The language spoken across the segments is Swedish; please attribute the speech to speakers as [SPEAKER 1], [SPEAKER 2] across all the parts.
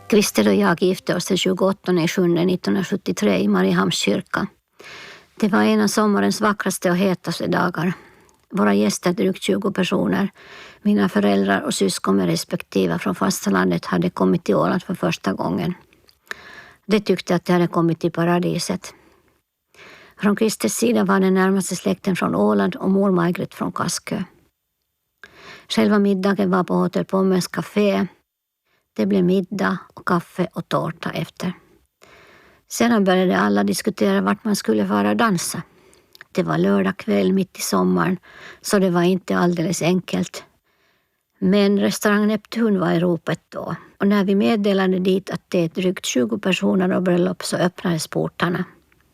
[SPEAKER 1] Christer och jag gifte oss den 28/7/1973 i Mariehamns kyrka. Det var en av sommarens vackraste och hetaste dagar. Våra gäster, drygt 20 personer, mina föräldrar och syskon med respektive från fastlandet, hade kommit till Åland för första gången. De tyckte att de hade kommit till paradiset. Från Christers sida var den närmaste släkten från Åland och mor Margret från Kaskö. Själva middagen var på Hotell Pommens café. Det blev middag och kaffe och tårta efter. Sedan började alla diskutera vart man skulle vara och dansa. Det var lördag kväll mitt i sommaren, så det var inte alldeles enkelt. Men restaurang Neptun var i ropet då, och när vi meddelade dit att det är drygt 20 personer och bröllop så öppnades portarna.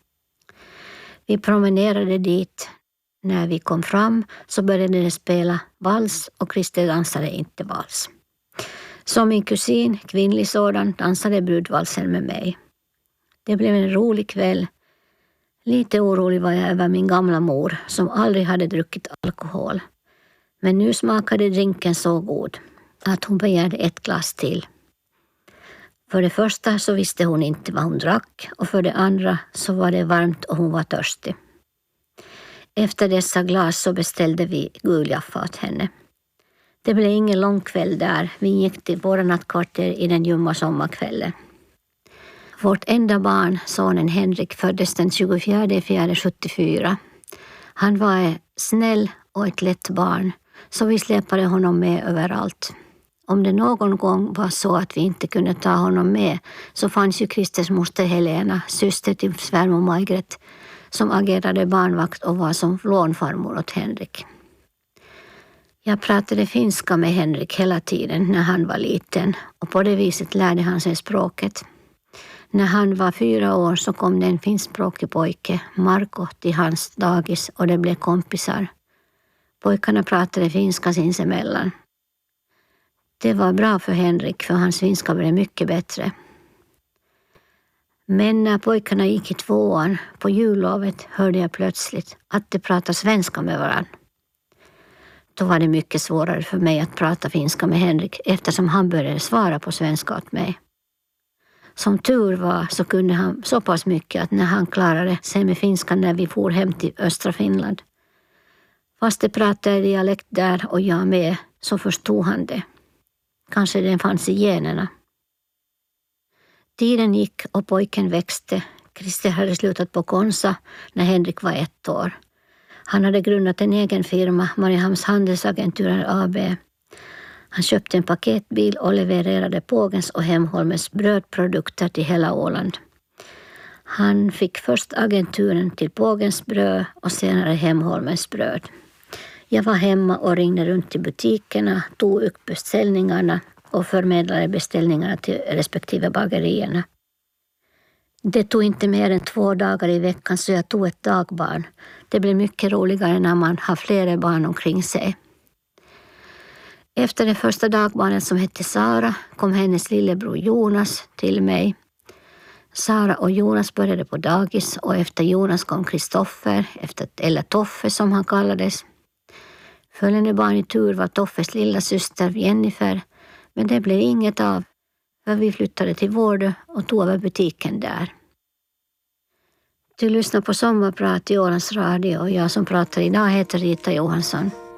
[SPEAKER 1] Vi promenerade dit. När vi kom fram så började det spela vals och Christer dansade inte vals. Så min kusin, kvinnlig sådan, dansade brudvalsen med mig. Det blev en rolig kväll. Lite orolig var jag över min gamla mor som aldrig hade druckit alkohol. Men nu smakade drinken så god att hon begärde ett glas till. För det första så visste hon inte vad hon drack och för det andra så var det varmt och hon var törstig. Efter dessa glas så beställde vi guljaffa åt henne. Det blev ingen lång kväll där. Vi gick till våra nattkvarter i den ljumma sommarkvällen. Vårt enda barn, sonen Henrik, föddes den 24/4/74. Han var snäll och ett lätt barn, så vi släpade honom med överallt. Om det någon gång var så att vi inte kunde ta honom med så fanns ju Christers moster Helena, syster till svärmor Margret, som agerade barnvakt och var som lånfarmor åt Henrik. Jag pratade finska med Henrik hela tiden när han var liten och på det viset lärde han sig språket. När han var 4 år så kom det en finskspråkig pojke, Marko, till hans dagis och det blev kompisar. Pojkarna pratade finska sinsemellan. Det var bra för Henrik för hans finska blev mycket bättre. Men när pojkarna gick i 2:an på jullovet hörde jag plötsligt att de pratade svenska med varandra. Då var det mycket svårare för mig att prata finska med Henrik eftersom han började svara på svenska åt mig. Som tur var så kunde han så pass mycket att när han klarade sig med finska när vi for hem till östra Finland. Fast det pratade dialekt där och jag med så förstod han det. Kanske den fanns i generna. Tiden gick och pojken växte. Christer hade slutat på Konsa när Henrik var 1 år. Han hade grundat en egen firma, Mariehamns handelsagenturer AB. Han köpte en paketbil och levererade Pågens och Hemholmens brödprodukter till hela Åland. Han fick först agenturen till Pågens bröd och senare Hemholmens bröd. Jag var hemma och ringde runt till butikerna, tog upp beställningarna och förmedlade beställningarna till respektive bagerierna. Det tog inte mer än 2 dagar i veckan så jag tog ett dagbarn. Det blev mycket roligare när man har flera barn omkring sig. Efter det första dagbarnet som hette Sara kom hennes lillebror Jonas till mig. Sara och Jonas började på dagis och efter Jonas kom Kristoffer, eller Toffe som han kallades. Följande barn i tur var Toffes lilla syster Jennifer, men det blev inget av för vi flyttade till Vårdö och tog över butiken där. Du lyssnar på Sommarprat i Ålands Radio och jag som pratar idag heter Rita Johansson.